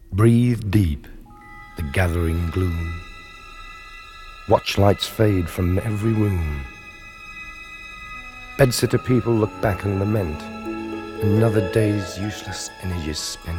Breathe deep the gathering gloom. Watch lights fade from every room. Bedsitter people look back and lament. Another day's useless energy spent.